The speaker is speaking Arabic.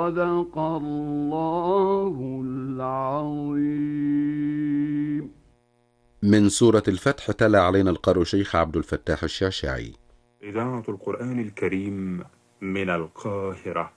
صدق الله العظيم. من سورة الفتح تلا علينا القارئ شيخ عبد الفتاح الشعشعي. إذاعة القرآن الكريم من القاهرة.